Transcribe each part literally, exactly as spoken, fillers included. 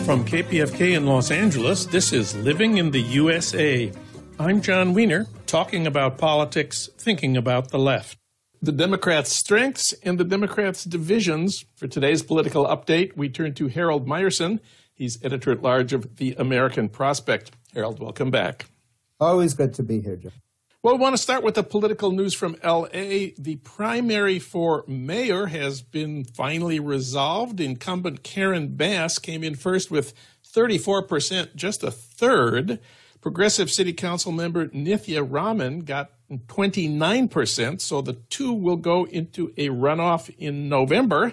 From K P F K in Los Angeles, this is Living in the U S A. I'm John Wiener, talking about politics, thinking about the left. The Democrats' strengths and the Democrats' divisions. For today's political update, we turn to Harold Meyerson. He's editor-at-large of The American Prospect. Harold, welcome back. Always good to be here, John. Well, we want to start with the political news from L A. The primary for mayor has been finally resolved. Incumbent Karen Bass came in first with thirty-four percent, just a third. Progressive City Council member Nithya Raman got twenty-nine percent, so the two will go into a runoff in November.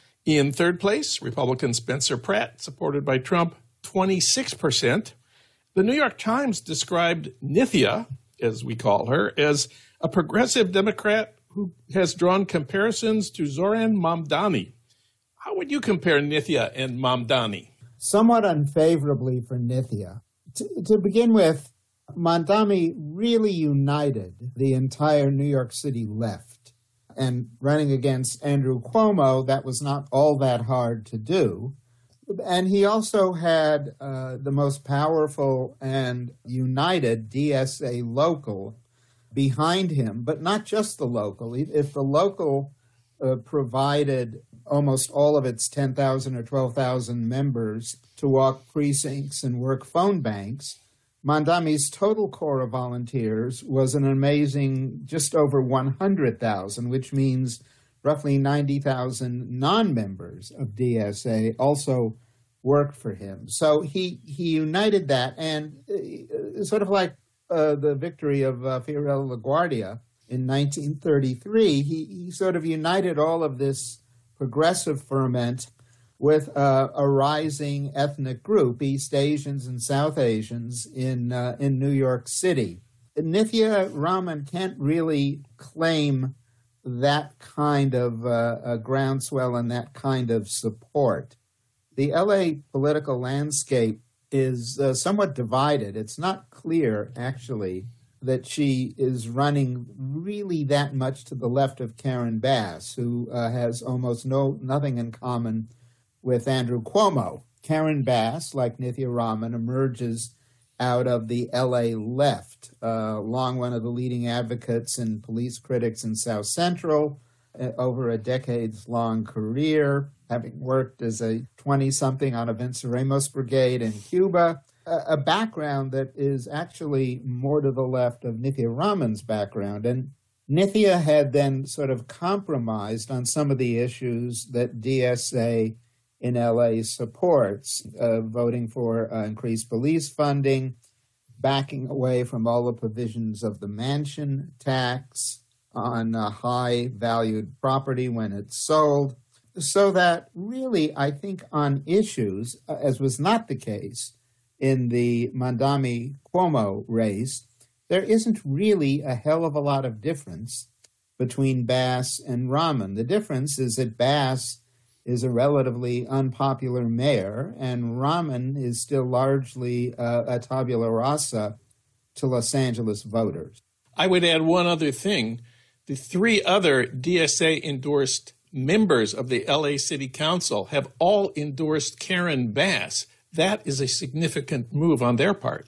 In third place, Republican Spencer Pratt, supported by Trump, twenty-six percent. The New York Times described Nithya, as we call her, as a progressive Democrat who has drawn comparisons to Zoran Mamdani. How would you compare Nithya and Mamdani? Somewhat unfavorably for Nithya. To, to begin with, Mamdani really united the entire New York City left. And running against Andrew Cuomo, that was not all that hard to do. And he also had uh, the most powerful and united D S A local behind him, but not just the local. If the local uh, provided almost all of its ten thousand or twelve thousand members to walk precincts and work phone banks, Mamdani's total core of volunteers was an amazing just over one hundred thousand, which means roughly ninety thousand non-members of D S A also worked for him. So he, he united that, and uh, sort of like uh, the victory of uh, Fiorello LaGuardia in nineteen thirty-three, he, he sort of united all of this progressive ferment with uh, a rising ethnic group, East Asians and South Asians in uh, in New York City. Nithya Raman can't really claim that kind of uh, a groundswell and that kind of support. The L A political landscape is uh, somewhat divided. It's not clear, actually, that she is running really that much to the left of Karen Bass, who uh, has almost no nothing in common with Andrew Cuomo. Karen Bass, like Nithya Raman, emerges out of the L A left, uh, long one of the leading advocates and police critics in South Central, uh, over a decades-long career, having worked as a twenty-something on a Venceremos brigade in Cuba, a, a background that is actually more to the left of Nithya Raman's background. And Nithya had then sort of compromised on some of the issues that D S A in L A supports, uh, voting for uh, increased police funding, backing away from all the provisions of the mansion tax on uh, high-valued property when it's sold, so that really, I think, on issues, uh, as was not the case in the Mamdani-Cuomo race, there isn't really a hell of a lot of difference between Bass and Raman. The difference is that Bass is a relatively unpopular mayor, and Raman is still largely uh, a tabula rasa to Los Angeles voters. I would add one other thing. The three other D S A-endorsed members of the L A City Council have all endorsed Karen Bass. That is a significant move on their part.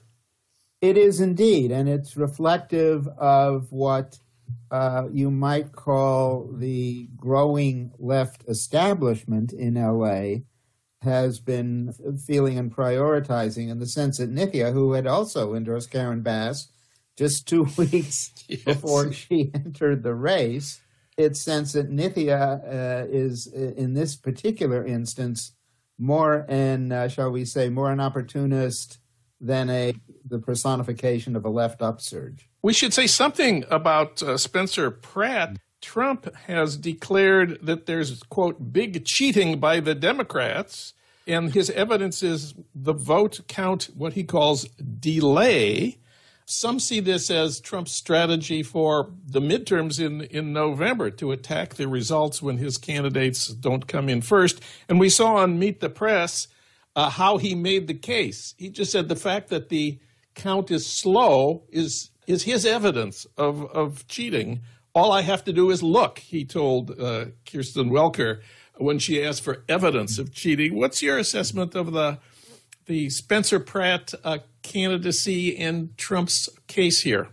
It is indeed, and it's reflective of what Uh, you might call the growing left establishment in L A has been feeling and prioritizing, in the sense that Nithya, who had also endorsed Karen Bass just two weeks yes. before she entered the race, it's sense that Nithya uh, is, in this particular instance, more an, uh, shall we say, more an opportunist than a the personification of a left upsurge. We should say something about uh, Spencer Pratt. Trump has declared that there's, quote, big cheating by the Democrats, and his evidence is the vote count, what he calls delay. Some see this as Trump's strategy for the midterms in, in November, to attack the results when his candidates don't come in first. And we saw on Meet the Press uh, how he made the case. He just said the fact that the count is slow is is his evidence of, of cheating. All I have to do is look, he told uh, Kirsten Welker when she asked for evidence of cheating. What's your assessment of the the Spencer Pratt uh, candidacy and Trump's case here?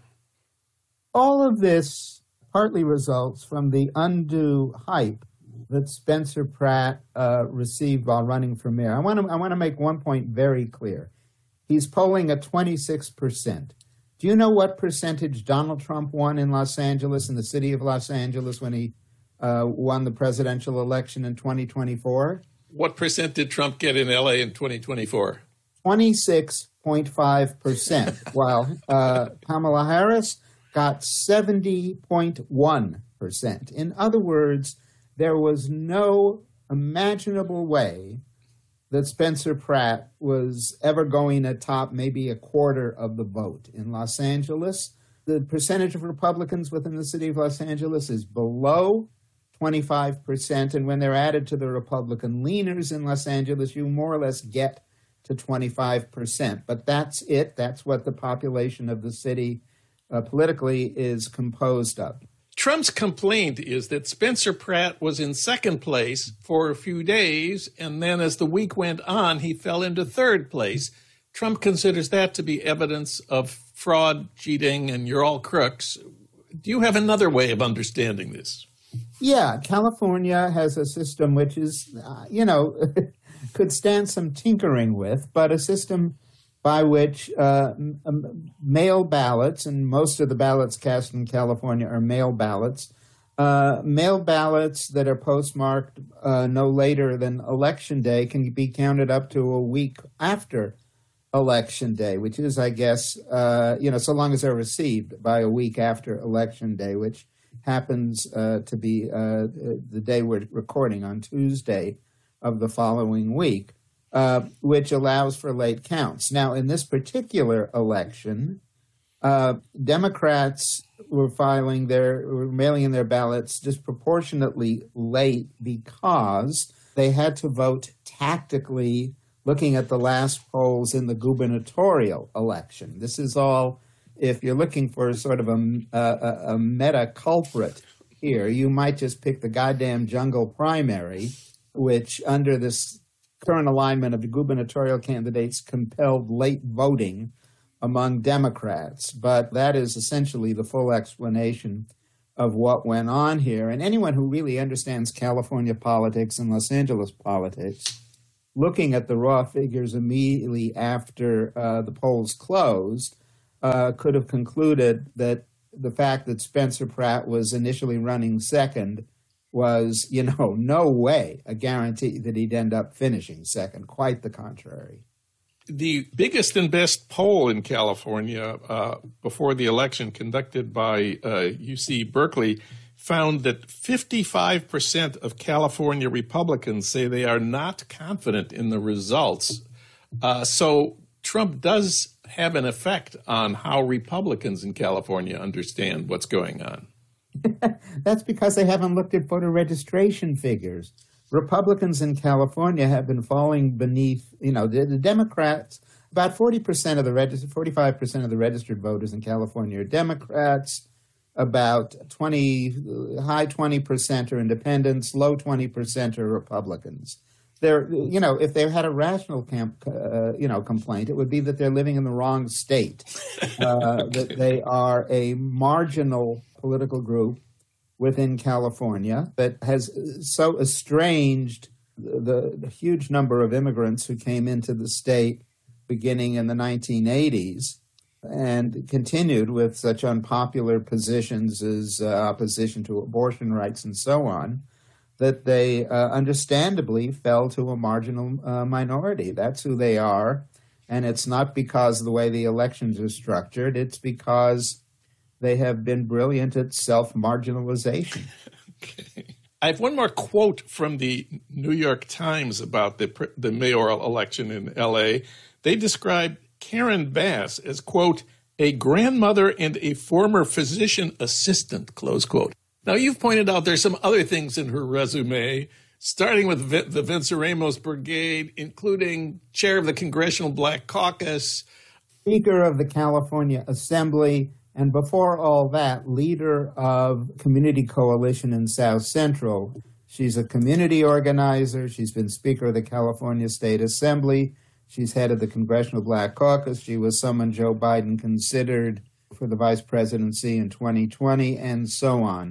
All of this partly results from the undue hype that Spencer Pratt uh, received while running for mayor. I want to I want to make one point very clear. He's polling at twenty-six percent. Do you know what percentage Donald Trump won in Los Angeles, in the city of Los Angeles, when he uh, won the presidential election in twenty twenty-four? What percent did Trump get in L A in twenty twenty-four? twenty-six point five percent, while uh, Kamala Harris got seventy point one percent. In other words, there was no imaginable way that Spencer Pratt was ever going to top maybe a quarter of the vote. In Los Angeles, the percentage of Republicans within the city of Los Angeles is below twenty-five percent, and when they're added to the Republican leaners in Los Angeles, you more or less get to twenty-five percent. But that's it. That's what the population of the city uh, politically is composed of. Trump's complaint is that Spencer Pratt was in second place for a few days, and then as the week went on, he fell into third place. Trump considers that to be evidence of fraud, cheating, and you're all crooks. Do you have another way of understanding this? Yeah, California has a system which is, uh, you know, could stand some tinkering with, but a system by which uh, m- mail ballots, and most of the ballots cast in California are mail ballots, uh, mail ballots that are postmarked uh, no later than Election Day can be counted up to a week after Election Day, which is, I guess, uh, you know, so long as they're received by a week after Election Day, which happens uh, to be uh, the day we're recording on Tuesday of the following week. Uh, which allows for late counts. Now, in this particular election, uh, Democrats were filing their, were mailing in their ballots disproportionately late because they had to vote tactically, looking at the last polls in the gubernatorial election. This is all, if you're looking for sort of a, a, a meta culprit here, you might just pick the goddamn jungle primary, which under this current alignment of the gubernatorial candidates compelled late voting among Democrats. But that is essentially the full explanation of what went on here. And anyone who really understands California politics and Los Angeles politics, looking at the raw figures immediately after uh, the polls closed, uh, could have concluded that the fact that Spencer Pratt was initially running second was, you know, no way a guarantee that he'd end up finishing second. Quite the contrary. The biggest and best poll in California uh, before the election, conducted by uh, U C Berkeley, found that fifty-five percent of California Republicans say they are not confident in the results. Uh, so Trump does have an effect on how Republicans in California understand what's going on. That's because they haven't looked at voter registration figures. Republicans in California have been falling beneath, you know, the, the Democrats, about forty percent of the registered, forty-five percent of the registered voters in California are Democrats, about twenty, high twenty percent are independents, low twenty percent are Republicans. They're, you know, if they had a rational camp, uh, you know, complaint, it would be that they're living in the wrong state, uh, that they are a marginal political group within California that has so estranged the, the huge number of immigrants who came into the state beginning in the nineteen eighties and continued with such unpopular positions as uh, opposition to abortion rights and so on, that they uh, understandably fell to a marginal uh, minority. That's who they are. And it's not because of the way the elections are structured. It's because they have been brilliant at self-marginalization. Okay. I have one more quote from the New York Times about the, the mayoral election in L A. They described Karen Bass as, quote, a grandmother and a former physician assistant, close quote. Now, you've pointed out there's some other things in her resume, starting with the Venceremos Brigade, including chair of the Congressional Black Caucus, Speaker of the California Assembly, and before all that, leader of Community Coalition in South Central. She's a community organizer. She's been Speaker of the California State Assembly. She's head of the Congressional Black Caucus. She was someone Joe Biden considered for the vice presidency in twenty twenty, and so on.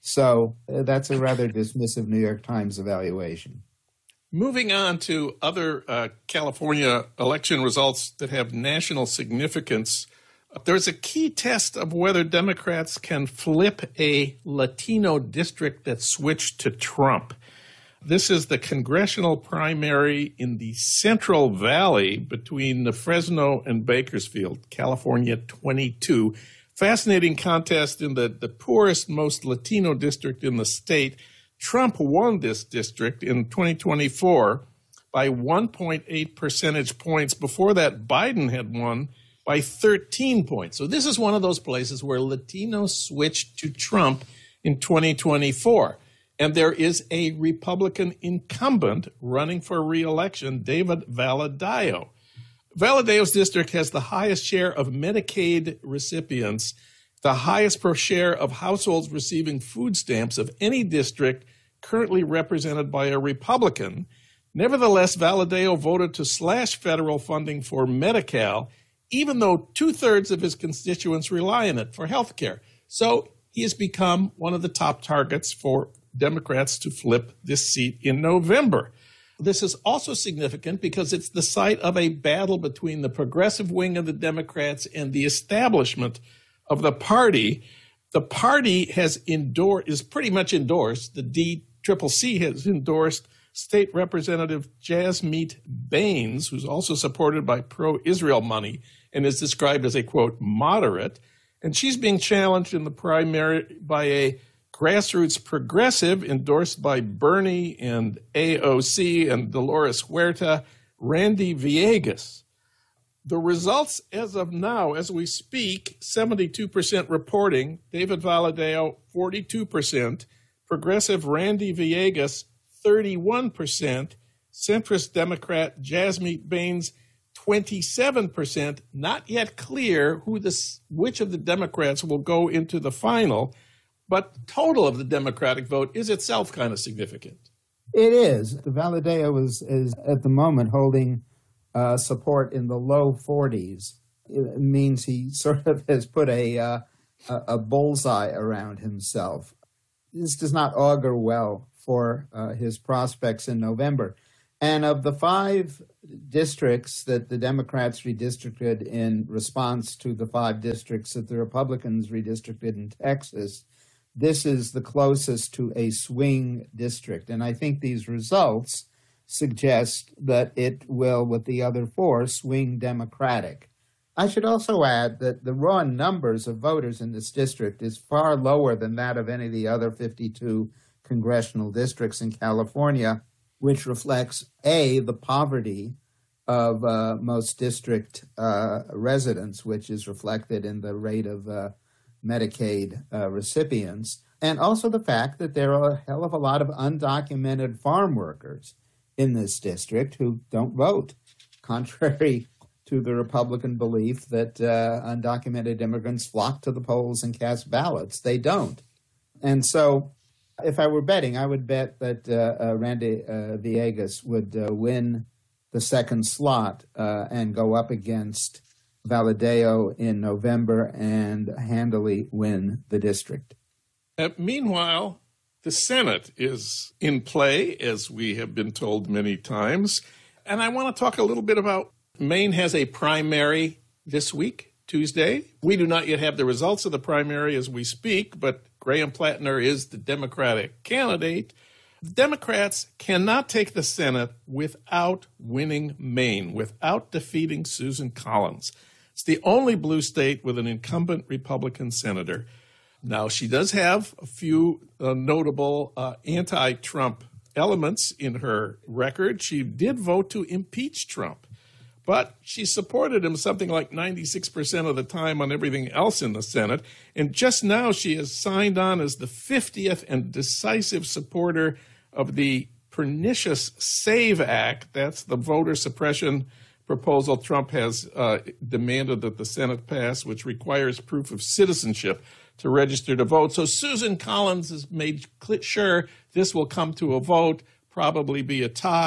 So uh, that's a rather dismissive New York Times evaluation. Moving on to other uh, California election results that have national significance, there's a key test of whether Democrats can flip a Latino district that switched to Trump. This is the congressional primary in the Central Valley between the Fresno and Bakersfield, California twenty-two. Fascinating contest in the, the poorest, most Latino district in the state. Trump won this district in twenty twenty-four by one point eight percentage points. Before that, Biden had won by thirteen points. So this is one of those places where Latinos switched to Trump in twenty twenty-four. And there is a Republican incumbent running for re-election, David Valadao. Valadao's district has the highest share of Medicaid recipients, the highest per share of households receiving food stamps of any district currently represented by a Republican. Nevertheless, Valadao voted to slash federal funding for Medi-Cal, even though two-thirds of his constituents rely on it for health care. So he has become one of the top targets for Democrats to flip this seat in November. This is also significant because it's the site of a battle between the progressive wing of the Democrats and the establishment of the party. The party has endorsed, is pretty much endorsed, the D C C C has endorsed State Representative Jasmeet Bains, who's also supported by pro-Israel money and is described as a, quote, moderate. And she's being challenged in the primary by a grassroots progressive endorsed by Bernie and A O C and Dolores Huerta, Randy Villegas. The results as of now, as we speak, seventy-two percent reporting, David Valadao, forty-two percent, progressive Randy Villegas, thirty-one percent, centrist Democrat Jasmeet Bains, twenty-seven percent. Not yet clear who this, which of the Democrats will go into the final, but total of the Democratic vote is itself kind of significant. It is. The Valadao is, is at the moment holding uh, support in the low forties. It means he sort of has put a, uh, a bullseye around himself. This does not augur well for uh, his prospects in November. And of the five districts that the Democrats redistricted in response to the five districts that the Republicans redistricted in Texas, this is the closest to a swing district. And I think these results suggest that it will, with the other four, swing Democratic. I should also add that the raw numbers of voters in this district is far lower than that of any of the other fifty-two congressional districts in California, which reflects, A, the poverty of uh, most district uh, residents, which is reflected in the rate of uh, Medicaid uh, recipients, and also the fact that there are a hell of a lot of undocumented farm workers in this district who don't vote, contrary to the Republican belief that uh, undocumented immigrants flock to the polls and cast ballots. They don't. And so if I were betting, I would bet that uh, uh, Randy uh, Villegas would uh, win the second slot uh, and go up against Valadao in November and handily win the district. Uh, meanwhile, the Senate is in play, as we have been told many times. And I want to talk a little bit about Maine has a primary this week, Tuesday. We do not yet have the results of the primary as we speak, but Graham Plattner is the Democratic candidate. The Democrats cannot take the Senate without winning Maine, without defeating Susan Collins. It's the only blue state with an incumbent Republican senator. Now, she does have a few uh, notable uh, anti-Trump elements in her record. She did vote to impeach Trump, but she supported him something like ninety-six percent of the time on everything else in the Senate. And just now she has signed on as the fiftieth and decisive supporter of the pernicious SAVE Act. That's the voter suppression proposal Trump has uh, demanded that the Senate pass, which requires proof of citizenship to register to vote. So Susan Collins has made sure this will come to a vote, probably be a tie,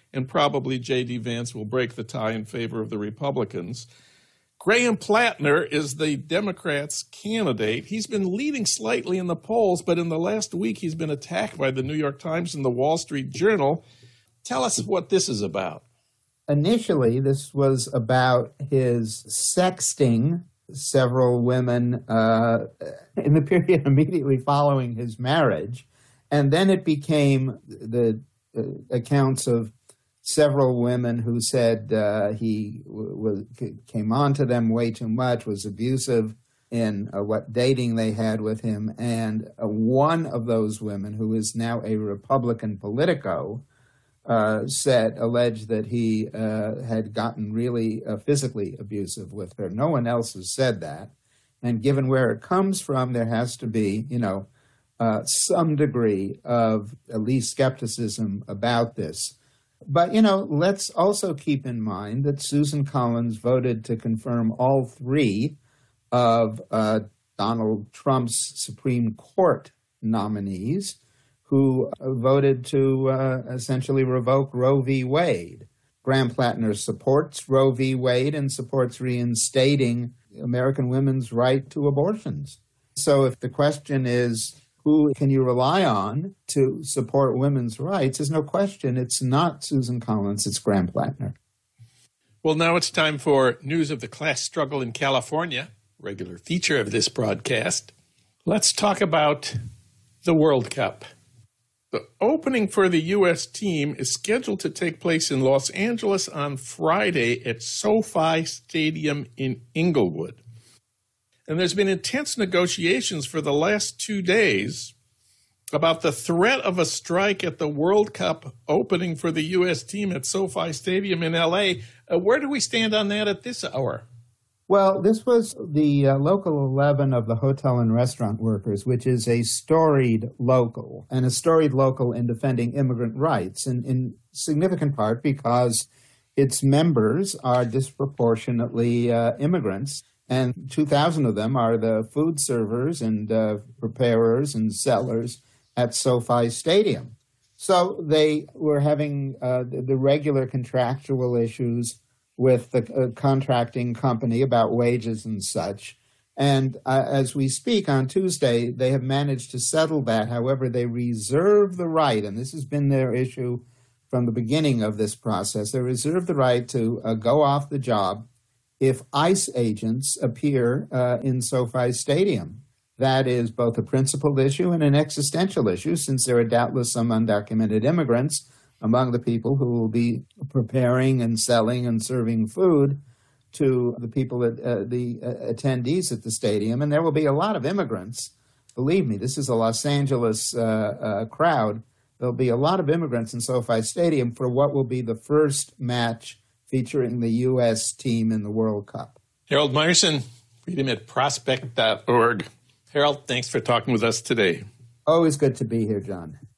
and probably J D. Vance will break the tie in favor of the Republicans. Graham Plattner is the Democrats' candidate. He's been leading slightly in the polls, but in the last week he's been attacked by the New York Times and the Wall Street Journal. Tell us what this is about. Initially, this was about his sexting several women uh, in the period immediately following his marriage. And then it became the uh, accounts of several women who said uh, he w- w- came on to them way too much, was abusive in uh, what dating they had with him. And uh, one of those women, who is now a Republican Politico, uh, said, alleged that he uh, had gotten really uh, physically abusive with her. No one else has said that. And given where it comes from, there has to be, you know, uh, some degree of at least skepticism about this. But, you know, let's also keep in mind that Susan Collins voted to confirm all three of uh, Donald Trump's Supreme Court nominees, who voted to uh, essentially revoke Roe v. Wade. Graham Plattner supports Roe v. Wade and supports reinstating American women's right to abortions. So if the question is, who can you rely on to support women's rights, there's no question it's not Susan Collins, it's Graham Plattner. Well, now it's time for news of the class struggle in California, regular feature of this broadcast. Let's talk about the World Cup. The opening for the U S team is scheduled to take place in Los Angeles on Friday at SoFi Stadium in Inglewood. And there's been intense negotiations for the last two days about the threat of a strike at the World Cup opening for the U S team at SoFi Stadium in L A. Uh, where do we stand on that at this hour? Well, this was the uh, Local eleven of the Hotel and Restaurant Workers, which is a storied local, and a storied local in defending immigrant rights, and in significant part because its members are disproportionately uh, immigrants, and two thousand of them are the food servers and uh, preparers and sellers at SoFi Stadium. So they were having uh, the, the regular contractual issues with the uh, contracting company about wages and such. And uh, as we speak on Tuesday, they have managed to settle that. However, they reserve the right, and this has been their issue from the beginning of this process, they reserve the right to uh, go off the job if ICE agents appear uh, in SoFi Stadium. That is both a principled issue and an existential issue, since there are doubtless some undocumented immigrants among the people who will be preparing and selling and serving food to the people, at, uh, the uh, attendees at the stadium. And there will be a lot of immigrants. Believe me, this is a Los Angeles uh, uh, crowd. There'll be a lot of immigrants in SoFi Stadium for what will be the first match featuring the U S team in the World Cup. Harold Meyerson, read him at prospect dot org. Harold, thanks for talking with us today. Always good to be here, John.